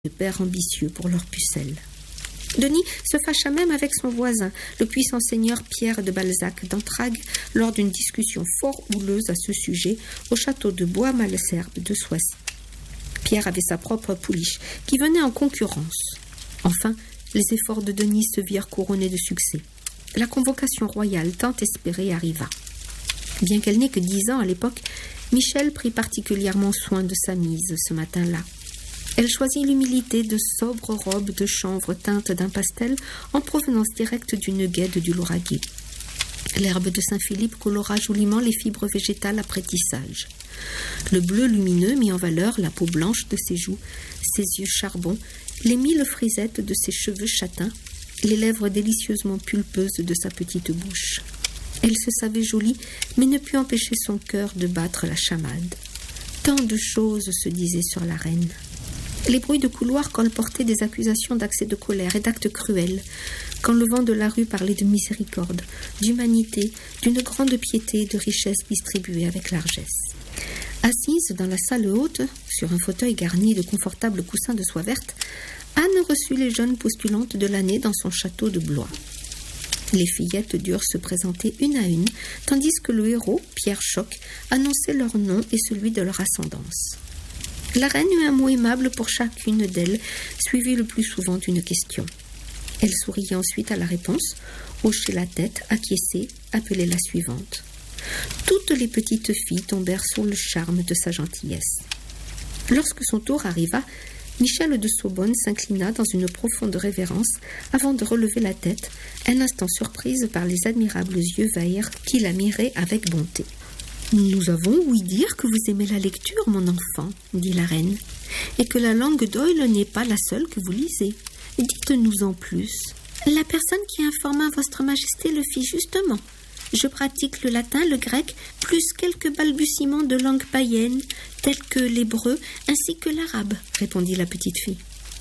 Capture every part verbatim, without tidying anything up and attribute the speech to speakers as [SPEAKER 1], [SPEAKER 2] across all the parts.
[SPEAKER 1] de pères ambitieux pour leur pucelle. Denis se fâcha même avec son voisin, le puissant seigneur Pierre de Balzac d'Entragues, lors d'une discussion fort houleuse à ce sujet au château de Bois-Malesherbes de Soissy. Pierre avait sa propre pouliche, qui venait en concurrence. Enfin, les efforts de Denis se virent couronnés de succès. La convocation royale tant espérée arriva. Bien qu'elle n'ait que dix ans à l'époque, Michel prit particulièrement soin de sa mise ce matin-là. Elle choisit l'humilité de sobres robes de chanvre teintes d'un pastel en provenance directe d'une guêde du Lauragais. L'herbe de Saint-Philippe colora joliment les fibres végétales après tissage. Le bleu lumineux mit en valeur la peau blanche de ses joues, ses yeux charbon, les mille frisettes de ses cheveux châtains, les lèvres délicieusement pulpeuses de sa petite bouche. Elle se savait jolie, mais ne put empêcher son cœur de battre la chamade. Tant de choses se disaient sur la reine. Les bruits de couloir colportaient des accusations d'accès de colère et d'actes cruels, quand le vent de la rue parlait de miséricorde, d'humanité, d'une grande piété et de richesse distribuée avec largesse. Assise dans la salle haute, sur un fauteuil garni de confortables coussins de soie verte, Anne reçut les jeunes postulantes de l'année dans son château de Blois. Les fillettes durent se présenter une à une, tandis que le héros, Pierre Choc, annonçait leur nom et celui de leur ascendance. La reine eut un mot aimable pour chacune d'elles, suivi le plus souvent d'une question. Elle souriait ensuite à la réponse, hochait la tête, acquiesçait, appelait la suivante. Toutes les petites filles tombèrent sous le charme de sa gentillesse. Lorsque son tour arriva, Michel de Sorbonne s'inclina dans une profonde révérence avant de relever la tête, un instant surprise par les admirables yeux verts qui la miraient avec bonté. « Nous avons ouï dire que vous aimez la lecture, mon enfant, dit la reine, et que la langue d'Oyle n'est pas la seule que vous lisez. Dites-nous en plus. » La personne qui informa votre majesté le fit justement. Je pratique le latin, le grec, plus quelques balbutiements de langues païennes, telles que l'hébreu ainsi que l'arabe, répondit la petite fille.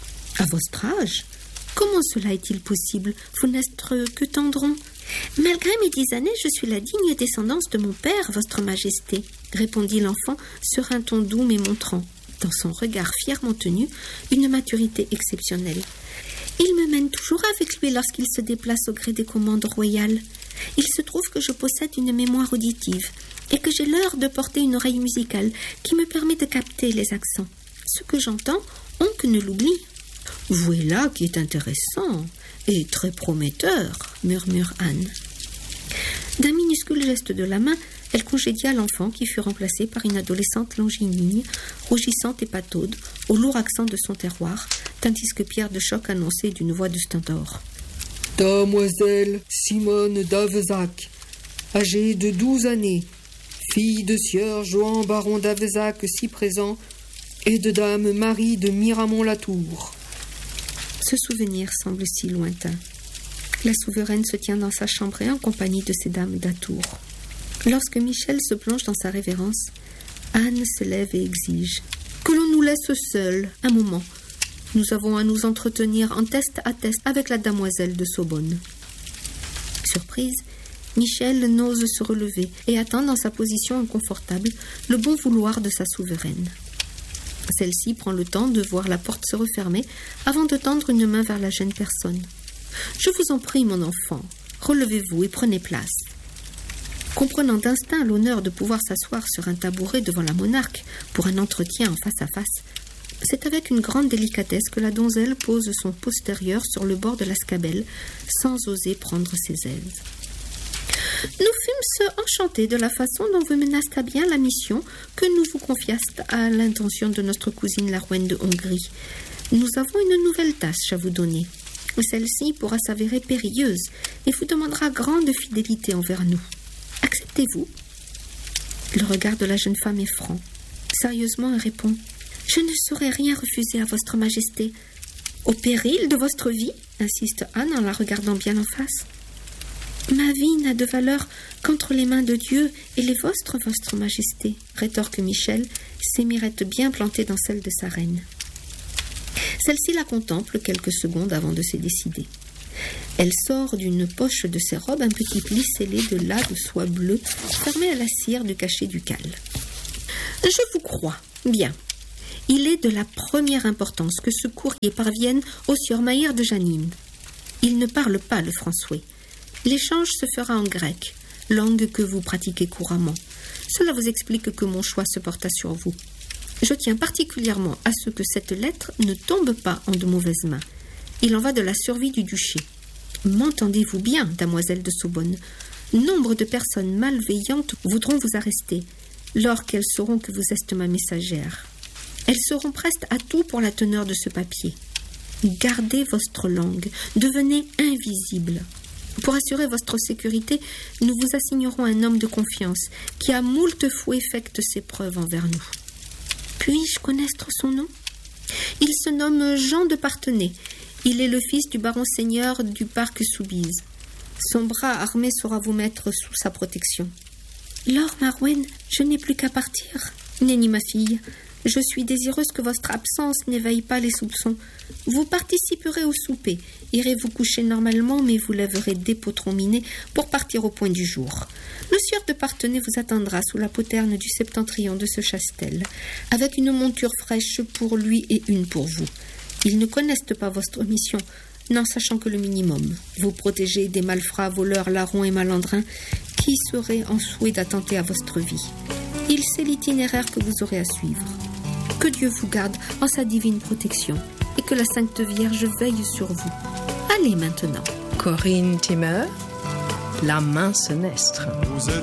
[SPEAKER 1] À votre âge? Comment cela est-il possible? Vous n'êtes que tendron. Malgré mes dix années, je suis la digne descendance de mon père, votre majesté, répondit l'enfant sur un ton doux mais montrant, dans son regard fièrement tenu, une maturité exceptionnelle. Il me mène toujours avec lui lorsqu'il se déplace au gré des commandes royales. Il se trouve que je possède une mémoire auditive et que j'ai l'heure de porter une oreille musicale qui me permet de capter les accents. Ce que j'entends, on que ne l'oublie. « Voilà qui est intéressant et très prometteur, » murmure Anne. D'un minuscule geste de la main, elle congédia l'enfant qui fut remplacé par une adolescente longiligne, rougissante et pataude, au lourd accent de son terroir, tandis que Pierre de Choc annonçait d'une voix de stentor. «
[SPEAKER 2] Damoiselle Simone d'Avezac, âgée de douze années, fille de sieur Joan baron d'Avezac si présent, et de dame Marie de Miramont-la-Tour. »
[SPEAKER 1] Ce souvenir semble si lointain. La souveraine se tient dans sa chambre en compagnie de ces dames d'Atour. Lorsque Michel se plonge dans sa révérence, Anne se lève et exige que l'on nous laisse seuls un moment. Nous avons à nous entretenir en teste à teste avec la damoiselle de Sorbonne. Surprise, Michel n'ose se relever et attend dans sa position inconfortable le bon vouloir de sa souveraine. Celle-ci prend le temps de voir la porte se refermer avant de tendre une main vers la jeune personne. « Je vous en prie, mon enfant, relevez-vous et prenez place. » Comprenant d'instinct l'honneur de pouvoir s'asseoir sur un tabouret devant la monarque pour un entretien en face à face, c'est avec une grande délicatesse que la donzelle pose son postérieur sur le bord de la scabelle, sans oser prendre ses aises. Nous fûmes enchantés de la façon dont vous menâtes à bien la mission que nous vous confiâtes à l'intention de notre cousine la Rouenne de Hongrie. Nous avons une nouvelle tâche à vous donner. Celle-ci pourra s'avérer périlleuse et vous demandera grande fidélité envers nous. Acceptez-vous? Le regard de la jeune femme est franc. Sérieusement, elle répond « Je ne saurais rien refuser à votre majesté. »« Au péril de votre vie ?» insiste Anne en la regardant bien en face. « Ma vie n'a de valeur qu'entre les mains de Dieu et les vôtres, votre majesté, » rétorque Michel, ses mirettes bien plantées dans celles de sa reine. Celle-ci la contemple quelques secondes avant de se décider. Elle sort d'une poche de ses robes un petit pli scellé de las de soie bleue fermé à la cire du cachet ducal. « Je vous crois. Bien. Il est de la première importance que ce courrier parvienne au sieur Maillard de Janine. Il ne parle pas le français. L'échange se fera en grec, langue que vous pratiquez couramment. Cela vous explique que mon choix se porta sur vous. Je tiens particulièrement à ce que cette lettre ne tombe pas en de mauvaises mains. Il en va de la survie du duché. M'entendez-vous bien, damoiselle de Saubonne? Nombre de personnes malveillantes voudront vous arrêter, lorsqu'elles sauront que vous êtes ma messagère. Elles seront prestes à tout pour la teneur de ce papier. Gardez votre langue, devenez invisible. Pour assurer votre sécurité, nous vous assignerons un homme de confiance qui a moult fois effectué ses preuves envers nous. Puis-je connaître son nom? Il se nomme Jean de Parthenay. Il est le fils du baron seigneur du parc Soubise. Son bras armé saura vous mettre sous sa protection. Lord Marouin, je n'ai plus qu'à partir. Nenni, ma fille, je suis désireuse que votre absence n'éveille pas les soupçons. Vous participerez au souper, irez vous coucher normalement, mais vous lèverez des potrons minés pour partir au point du jour. Le sieur de Parthenay vous attendra sous la poterne du septentrion de ce chastel, avec une monture fraîche pour lui et une pour vous. Ils ne connaissent pas votre mission, n'en sachant que le minimum. Vous protégez des malfrats, voleurs, larrons et malandrins qui seraient en souhait d'attenter à votre vie. Il sait l'itinéraire que vous aurez à suivre. Que Dieu vous garde en sa divine protection et que la Sainte Vierge veille sur vous. Allez maintenant.
[SPEAKER 3] Corinne Timmer, La main senestre.